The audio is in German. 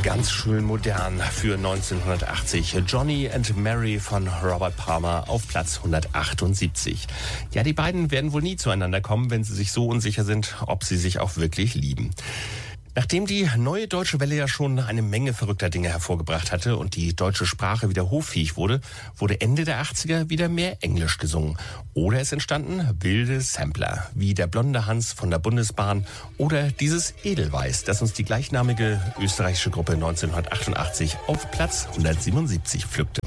Ganz schön modern für 1980. Johnny and Mary von Robert Palmer auf Platz 178. Ja, die beiden werden wohl nie zueinander kommen, wenn sie sich so unsicher sind, ob sie sich auch wirklich lieben. Nachdem die neue Deutsche Welle ja schon eine Menge verrückter Dinge hervorgebracht hatte und die deutsche Sprache wieder hoffähig wurde, wurde Ende der 80er wieder mehr Englisch gesungen. Oder es entstanden wilde Sampler, wie der blonde Hans von der Bundesbahn oder dieses Edelweiß, das uns die gleichnamige österreichische Gruppe 1988 auf Platz 177 pflückte.